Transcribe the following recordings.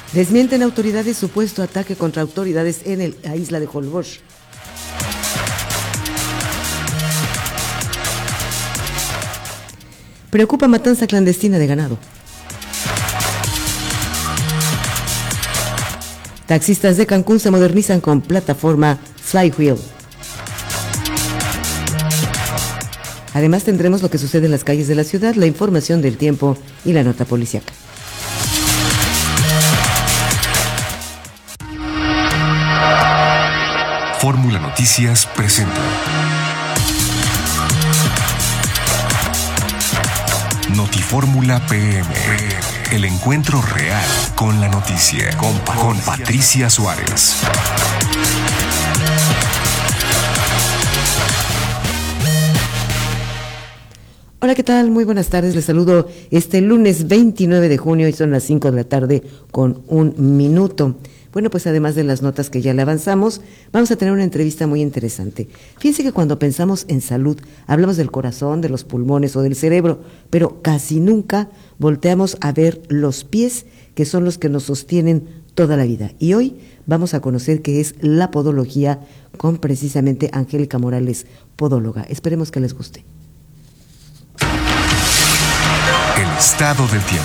Desmienten autoridades supuesto ataque contra autoridades en la isla de Holbox. Preocupa matanza clandestina de ganado. Taxistas de Cancún se modernizan con plataforma Flywheel. Además tendremos lo que sucede en las calles de la ciudad, la información del tiempo y la nota policíaca. Fórmula Noticias presenta Notifórmula PM, el encuentro real con la noticia, con Patricia Suárez. Hola, ¿qué tal? Muy buenas tardes. Les saludo este lunes 29 de junio y son las 5 de la tarde con 1 minuto. Bueno, pues además de las notas que ya le avanzamos, vamos a tener una entrevista muy interesante. Fíjense que cuando pensamos en salud, hablamos del corazón, de los pulmones o del cerebro, pero casi nunca volteamos a ver los pies, que son los que nos sostienen toda la vida. Y hoy vamos a conocer qué es la podología con precisamente Angélica Morales, podóloga. Esperemos que les guste. El estado del tiempo.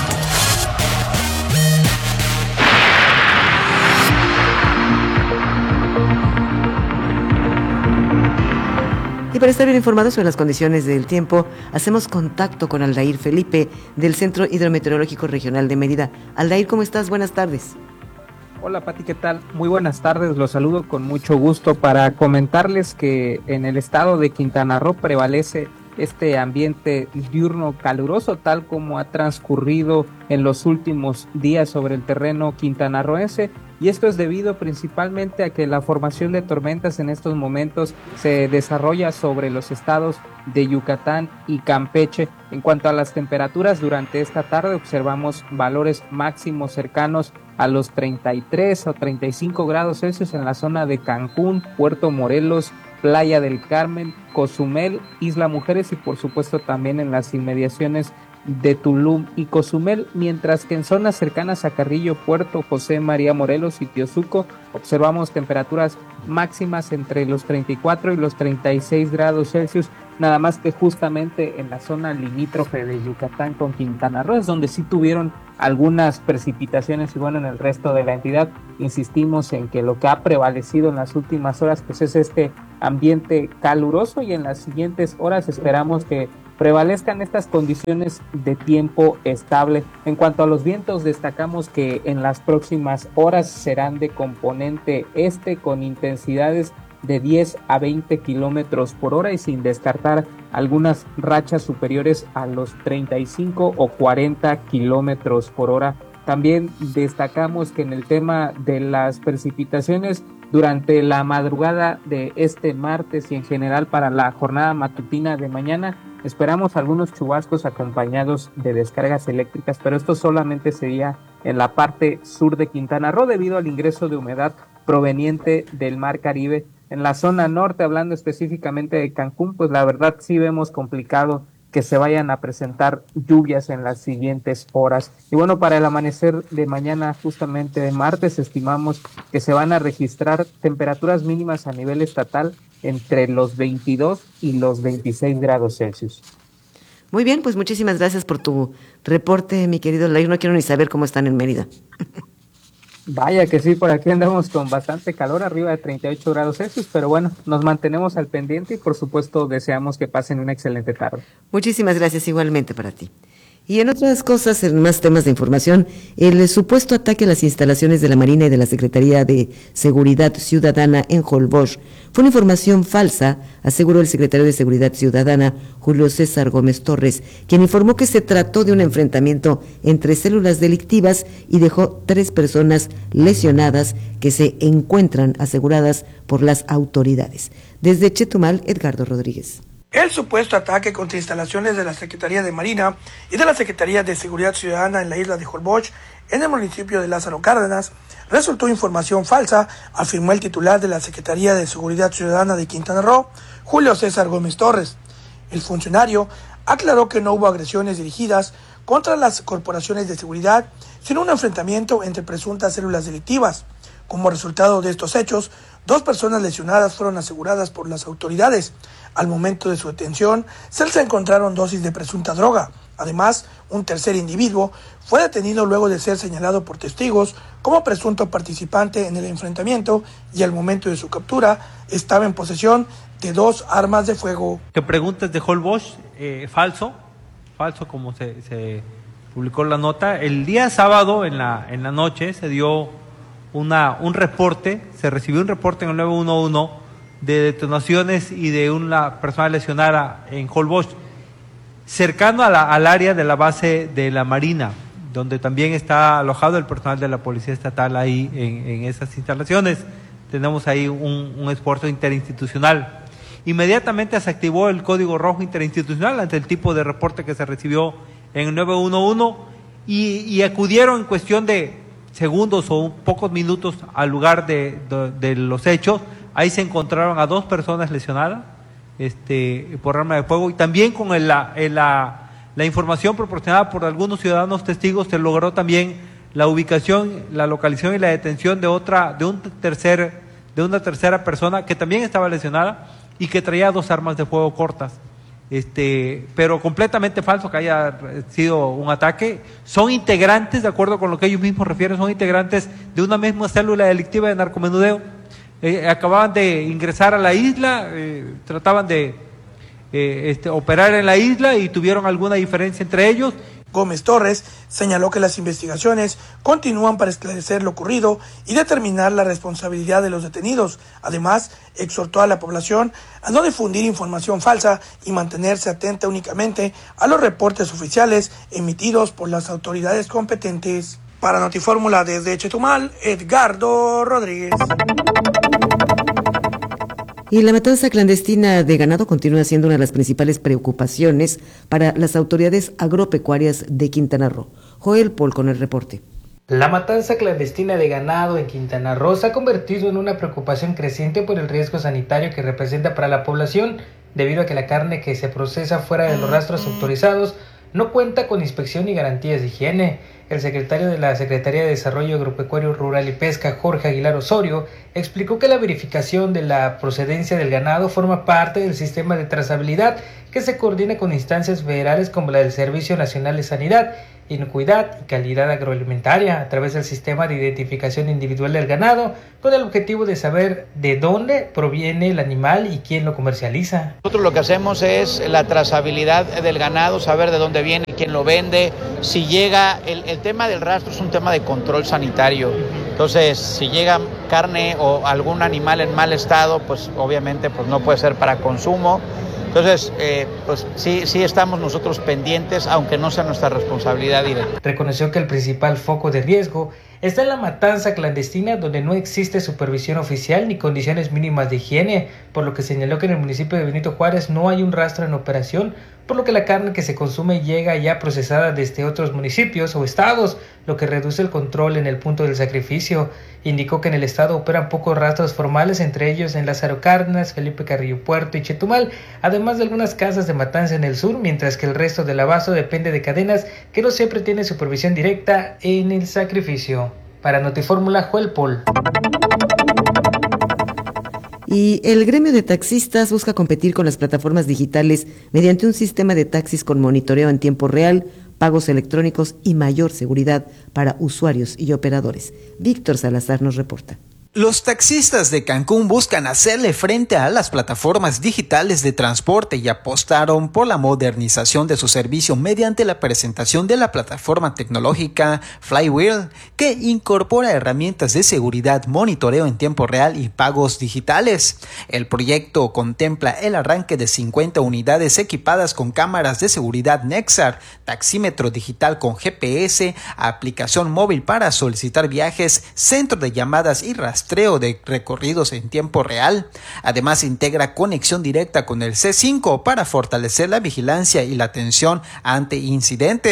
Y para estar bien informados sobre las condiciones del tiempo, hacemos contacto con Aldair Felipe del Centro Hidrometeorológico Regional de Mérida. Aldair, ¿cómo estás? Buenas tardes. Hola Pati, ¿qué tal? Muy buenas tardes, los saludo con mucho gusto para comentarles que en el estado de Quintana Roo prevalece este ambiente diurno caluroso tal como ha transcurrido en los últimos días sobre el terreno quintanarroense, y esto es debido principalmente a que la formación de tormentas en estos momentos se desarrolla sobre los estados de Yucatán y Campeche. En cuanto a las temperaturas, durante esta tarde observamos valores máximos cercanos a los 33 o 35 grados Celsius en la zona de Cancún, Puerto Morelos, Playa del Carmen, Cozumel, Isla Mujeres y por supuesto también en las inmediaciones de Tulum y Cozumel, mientras que en zonas cercanas a Carrillo, Puerto José María Morelos y Teosuco observamos temperaturas máximas entre los 34 y los 36 grados Celsius, nada más que justamente en la zona limítrofe de Yucatán con Quintana Roo es donde sí tuvieron algunas precipitaciones, y bueno, en el resto de la entidad insistimos en que lo que ha prevalecido en las últimas horas pues es este ambiente caluroso, y en las siguientes horas esperamos que prevalezcan estas condiciones de tiempo estable. En cuanto a los vientos, destacamos que en las próximas horas serán de componente este con intensidades de 10 a 20 kilómetros por hora y sin descartar algunas rachas superiores a los 35 o 40 kilómetros por hora. También destacamos que en el tema de las precipitaciones durante la madrugada de este martes y en general para la jornada matutina de mañana, esperamos algunos chubascos acompañados de descargas eléctricas, pero esto solamente sería en la parte sur de Quintana Roo debido al ingreso de humedad proveniente del Mar Caribe. En la zona norte, hablando específicamente de Cancún, pues la verdad sí vemos complicado que se vayan a presentar lluvias en las siguientes horas. Y bueno, para el amanecer de mañana, justamente de martes, estimamos que se van a registrar temperaturas mínimas a nivel estatal entre los 22 y los 26 grados Celsius. Muy bien, pues muchísimas gracias por tu reporte, mi querido Aldair. No quiero ni saber cómo están en Mérida. Vaya que sí, por aquí andamos con bastante calor, arriba de 38 grados Celsius, pero bueno, nos mantenemos al pendiente y por supuesto deseamos que pasen una excelente tarde. Muchísimas gracias, igualmente para ti. Y en otras cosas, en más temas de información, el supuesto ataque a las instalaciones de la Marina y de la Secretaría de Seguridad Ciudadana en Holbox fue una información falsa, aseguró el secretario de Seguridad Ciudadana, Julio César Gómez Torres, quien informó que se trató de un enfrentamiento entre células delictivas y dejó 3 personas lesionadas que se encuentran aseguradas por las autoridades. Desde Chetumal, Edgardo Rodríguez. El supuesto ataque contra instalaciones de la Secretaría de Marina y de la Secretaría de Seguridad Ciudadana en la isla de Holbox, en el municipio de Lázaro Cárdenas, resultó información falsa, afirmó el titular de la Secretaría de Seguridad Ciudadana de Quintana Roo, Julio César Gómez Torres. El funcionario aclaró que no hubo agresiones dirigidas contra las corporaciones de seguridad, sino un enfrentamiento entre presuntas células delictivas. Como resultado de estos hechos, 2 personas lesionadas fueron aseguradas por las autoridades. Al momento de su detención, se les encontraron dosis de presunta droga. Además, un tercer individuo fue detenido luego de ser señalado por testigos como presunto participante en el enfrentamiento y al momento de su captura estaba en posesión de 2 armas de fuego. Que preguntas de Holbox, falso como se publicó la nota. El día sábado en la noche se dio un reporte, se recibió un reporte en el 911 de detonaciones y de una persona lesionada en Holbox, cercano al área de la base de la Marina, donde también está alojado el personal de la Policía Estatal ahí en esas instalaciones. Tenemos ahí un esfuerzo interinstitucional. Inmediatamente se activó el código rojo interinstitucional ante el tipo de reporte que se recibió en el 911 y acudieron en cuestión de segundos o pocos minutos al lugar de los hechos. Ahí se encontraron a 2 personas lesionadas por arma de fuego, y también con la información proporcionada por algunos ciudadanos testigos se logró también la ubicación, la localización y la detención de una tercera persona que también estaba lesionada y que traía 2 armas de fuego cortas. Pero completamente falso que haya sido un ataque. Son integrantes, de acuerdo con lo que ellos mismos refieren, son integrantes de una misma célula delictiva de narcomenudeo. Acababan de ingresar a la isla, trataban de operar en la isla y tuvieron alguna diferencia entre ellos. Gómez Torres señaló que las investigaciones continúan para esclarecer lo ocurrido y determinar la responsabilidad de los detenidos. Además, exhortó a la población a no difundir información falsa y mantenerse atenta únicamente a los reportes oficiales emitidos por las autoridades competentes. Para Notifórmula desde Chetumal, Edgardo Rodríguez. Y la matanza clandestina de ganado continúa siendo una de las principales preocupaciones para las autoridades agropecuarias de Quintana Roo. Joel Paul con el reporte. La matanza clandestina de ganado en Quintana Roo se ha convertido en una preocupación creciente por el riesgo sanitario que representa para la población, debido a que la carne que se procesa fuera de los rastros autorizados no cuenta con inspección ni garantías de higiene. El secretario de la Secretaría de Desarrollo Agropecuario Rural y Pesca, Jorge Aguilar Osorio, explicó que la verificación de la procedencia del ganado forma parte del sistema de trazabilidad que se coordina con instancias federales como la del Servicio Nacional de Sanidad, Inocuidad y Calidad Agroalimentaria a través del sistema de identificación individual del ganado, con el objetivo de saber de dónde proviene el animal y quién lo comercializa. Nosotros lo que hacemos es la trazabilidad del ganado, saber de dónde viene, quién lo vende, si llega, el tema del rastro es un tema de control sanitario. Entonces, si llega carne o algún animal en mal estado, pues obviamente pues no puede ser para consumo. Entonces, pues sí estamos nosotros pendientes, aunque no sea nuestra responsabilidad directa. Reconoció que el principal foco de riesgo está en la matanza clandestina, donde no existe supervisión oficial ni condiciones mínimas de higiene, por lo que señaló que en el municipio de Benito Juárez no hay un rastro en operación, por lo que la carne que se consume llega ya procesada desde otros municipios o estados, lo que reduce el control en el punto del sacrificio. Indicó que en el estado operan pocos rastros formales, entre ellos en Lázaro Cárdenas, Felipe Carrillo Puerto y Chetumal, además de algunas casas de matanza en el sur, mientras que el resto del abasto depende de cadenas que no siempre tienen supervisión directa en el sacrificio. Para Notifórmula, Joel Paul. Y el gremio de taxistas busca competir con las plataformas digitales mediante un sistema de taxis con monitoreo en tiempo real, pagos electrónicos y mayor seguridad para usuarios y operadores. Víctor Salazar nos reporta. Los taxistas de Cancún buscan hacerle frente a las plataformas digitales de transporte y apostaron por la modernización de su servicio mediante la presentación de la plataforma tecnológica Flywheel, que incorpora herramientas de seguridad, monitoreo en tiempo real y pagos digitales. El proyecto contempla el arranque de 50 unidades equipadas con cámaras de seguridad Nexar, taxímetro digital con GPS, aplicación móvil para solicitar viajes, centro de llamadas y rastreo de recorridos en tiempo real. Además, integra conexión directa con el C5 para fortalecer la vigilancia y la atención ante incidentes.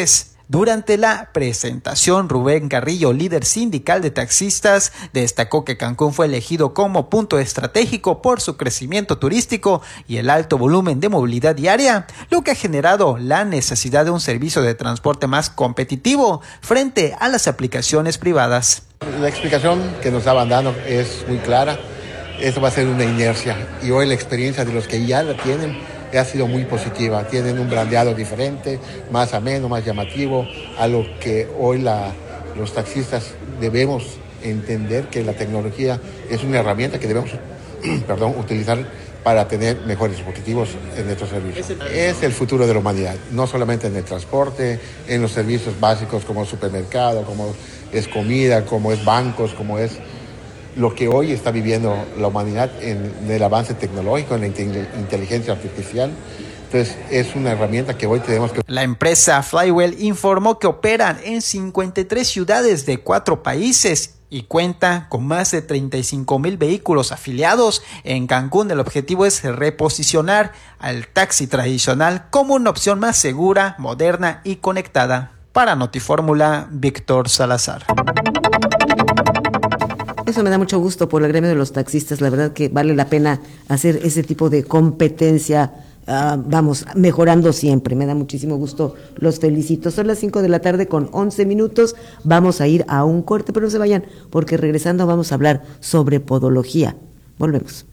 Durante la presentación, Rubén Carrillo, líder sindical de taxistas, destacó que Cancún fue elegido como punto estratégico por su crecimiento turístico y el alto volumen de movilidad diaria, lo que ha generado la necesidad de un servicio de transporte más competitivo frente a las aplicaciones privadas. La explicación que nos estaban dando es muy clara. Esto va a ser una inercia y hoy la experiencia de los que ya la tienen ha sido muy positiva. Tienen un brandeado diferente, más ameno, más llamativo, a lo que hoy los taxistas debemos entender que la tecnología es una herramienta que debemos utilizar para tener mejores dispositivos en nuestros servicios. Es el futuro de la humanidad, no solamente en el transporte, en los servicios básicos como supermercado, como es comida, como es bancos, como es lo que hoy está viviendo la humanidad en el avance tecnológico, en la inteligencia artificial. Entonces es una herramienta que hoy tenemos que... La empresa Flywell informó que operan en 53 ciudades de 4 países y cuenta con más de 35,000 vehículos afiliados. En Cancún el objetivo es reposicionar al taxi tradicional como una opción más segura, moderna y conectada. Para Notifórmula, Víctor Salazar. Eso me da mucho gusto por el gremio de los taxistas, la verdad que vale la pena hacer ese tipo de competencia, mejorando siempre, me da muchísimo gusto, los felicito. Son las 5 de la tarde con 11 minutos, vamos a ir a un corte, pero no se vayan, porque regresando vamos a hablar sobre podología. Volvemos.